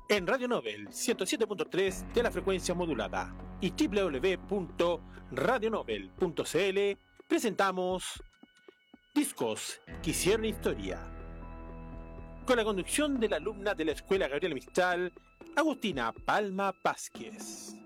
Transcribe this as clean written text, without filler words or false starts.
en Radio Nobel 107.3 de la frecuencia modulada y www.radionobel.cl presentamos Discos que hicieron historia, con la conducción de la alumna de la Escuela Gabriela Mistral, Agustina Palma Vázquez.